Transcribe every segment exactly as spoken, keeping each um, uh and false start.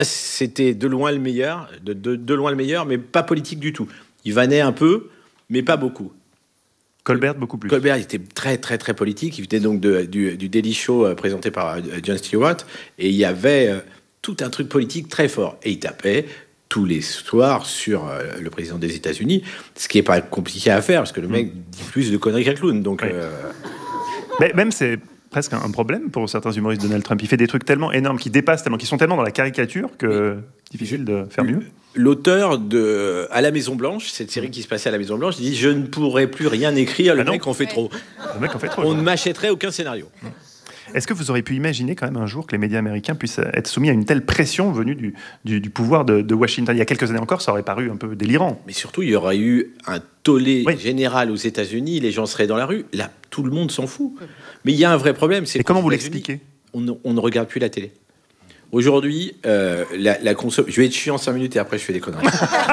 C'était de loin le meilleur, de, de, de loin le meilleur, mais pas politique du tout. Il vannait un peu, mais pas beaucoup. Colbert, beaucoup plus. Colbert, il était très, très, très politique. Il venait donc de, du, du Daily Show euh, présenté par euh, Jon Stewart. Et il y avait euh, tout un truc politique très fort. Et il tapait tous les soirs sur euh, le président des États-Unis, ce qui n'est pas compliqué à faire, parce que le mec mmh. dit plus de conneries qu'un clown. Donc, oui. euh... Mais même, c'est presque un problème pour certains humoristes. Donald Trump, il fait des trucs tellement énormes, qui dépassent tellement, qui sont tellement dans la caricature que oui. difficile de faire mieux. L'auteur de À la Maison Blanche, cette série qui se passait à la Maison Blanche, dit je ne pourrais plus rien écrire. Le ah mec en fait trop. Le mec en fait trop. On ne m'achèterait aucun scénario. Est-ce que vous auriez pu imaginer quand même un jour que les médias américains puissent être soumis à une telle pression venue du, du, du pouvoir de, de Washington? Il y a quelques années encore, ça aurait paru un peu délirant. Mais surtout, il y aurait eu un tollé oui. général aux États-Unis. Les gens seraient dans la rue. Là, tout le monde s'en fout. Mais il y a un vrai problème. C'est Et comment vous l'expliquez? on, on ne regarde plus la télé. Aujourd'hui, euh, la, la conso... je vais être chiant cinq minutes et après je fais des conneries.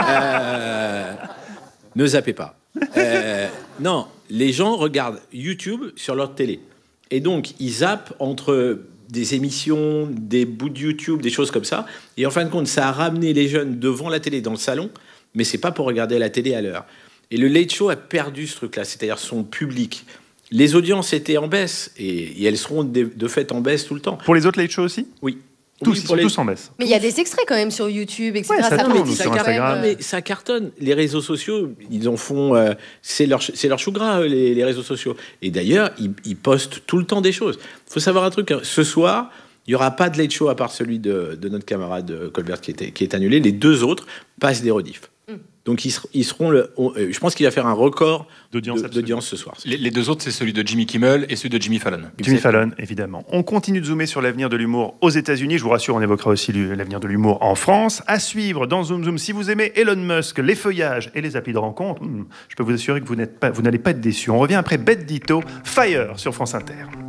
euh, ne zappez pas. Euh, non, les gens regardent YouTube sur leur télé. Et donc, ils zappent entre des émissions, des bouts de YouTube, des choses comme ça. Et en fin de compte, ça a ramené les jeunes devant la télé, dans le salon, mais c'est pas pour regarder la télé à l'heure. Et le Late Show a perdu ce truc-là, c'est-à-dire son public. Les audiences étaient en baisse, et, et elles seront de, de fait en baisse tout le temps. Pour les autres Late Show aussi ? Oui. Tous, oui, ils sont les... tous en baisse. Mais il y a des extraits quand même sur YouTube, et cetera. Ouais, ça, ça, tourne, mais, ça, sur Instagram. Mais ça cartonne. Les réseaux sociaux, ils en font... Euh, c'est leur, c'est leur chou gras, les, les réseaux sociaux. Et d'ailleurs, ils, ils postent tout le temps des choses. Il faut savoir un truc. Hein. Ce soir, il n'y aura pas de Late Show à part celui de, de notre camarade Colbert qui, était, qui est annulé. Les deux autres passent des rediffs. Mm. Donc, ils, ils seront... Le, on, je pense qu'il va faire un record d'audience, de, d'audience ce soir. Les, les deux autres, c'est celui de Jimmy Kimmel et celui de Jimmy Fallon. Jimmy Exactement. Fallon, évidemment. On continue de zoomer sur l'avenir de l'humour aux États-Unis. Je vous rassure, on évoquera aussi l'avenir de l'humour en France. À suivre dans Zoom Zoom. Si vous aimez Elon Musk, les feuillages et les applis de rencontre, hmm, je peux vous assurer que vous n'êtes pas, vous n'allez pas être déçus. On revient après Bête Ditto, Fire sur France Inter.